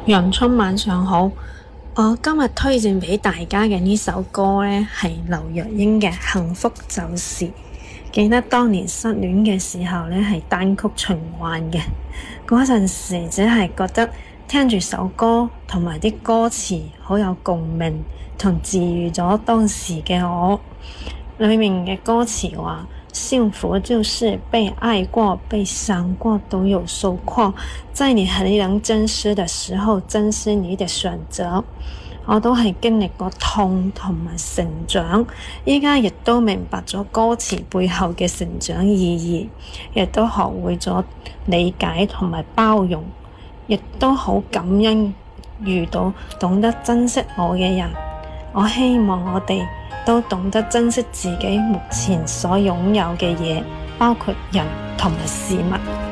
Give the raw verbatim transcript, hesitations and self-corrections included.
洋葱晚上好，我今日推薦俾大家嘅呢首歌呢，係劉若英嘅《幸福就是》。記得當年失戀嘅時候呢，係單曲循環嘅，嗰陣時只係覺得聽住首歌同埋啲歌詞好有共鳴，同治癒咗當時嘅我。裏面嘅歌詞話：幸福就是被愛過、被傷過都有收穫，在你很能珍惜的時候，珍惜你的選擇。我都係經歷過痛同埋成長，依家亦都明白咗歌詞背後嘅成長意義，亦都學會咗理解同埋包容，亦都好感恩遇到懂得珍惜我嘅人。我希望我哋都懂得珍惜自己目前所擁有嘅嘢，包括人同埋事物。